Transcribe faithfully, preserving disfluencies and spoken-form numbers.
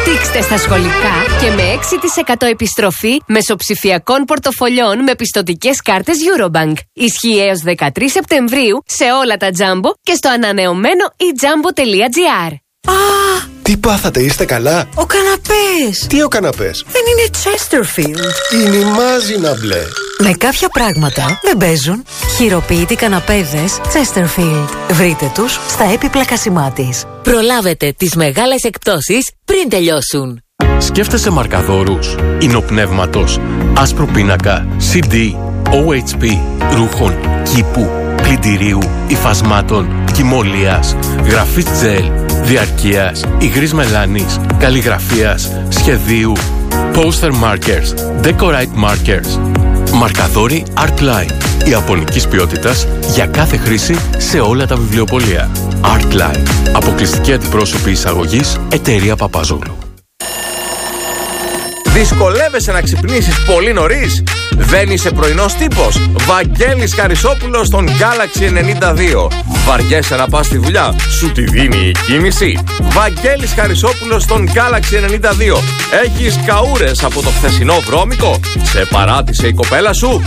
Δείξτε στα σχολικά και με έξι τοις εκατό επιστροφή μεσοψηφιακών πορτοφολιών με πιστωτικές κάρτες Eurobank. Ισχύει έως δεκατρείς Σεπτεμβρίου σε όλα τα Jumbo και στο ανανεωμένο e jumbo τελεία gr. Α! Τι πάθατε, είστε καλά? Ο καναπές! Τι ο καναπές? Δεν είναι Chesterfield. Είναι η μάζινα μπλε. Με κάποια πράγματα δεν παίζουν. Χειροποίητοι καναπέδες Chesterfield. Βρείτε τους στα έπιπλα κασιμάτης. Προλάβετε τις μεγάλες εκπτώσεις πριν τελειώσουν. Σκέφτεσαι μαρκαδόρους, υνοπνεύματος, άσπρο πίνακα, σι ντι, ο έιτς πι, ρούχων, κήπου, πλυντηρίου, υφασμάτων, κοιμωλίας, γραφής τζελ, διαρκείας, υγρής μελάνης, καλλιγραφίας, σχεδίου, poster markers, decorate markers. Μαρκαδόροι Artline. Ιαπωνικής ποιότητας για κάθε χρήση σε όλα τα βιβλιοπωλεία. Artline. Αποκλειστική αντιπρόσωπη εισαγωγής Εταιρεία Παπαζόγλου. Δυσκολεύεσαι να ξυπνήσεις πολύ νωρίς? Δεν είσαι πρωινός τύπος? Βαγγέλης Χαρισόπουλος στον Galaxy ενενήντα δύο. Βαριέσαι να πας στη δουλειά? Σου τη δίνει η κίνηση? Βαγγέλης Χαρισόπουλος στον Galaxy ενενήντα δύο. Έχεις καούρες από το χθεσινό βρώμικο? Σε παράτησε η κοπέλα σου?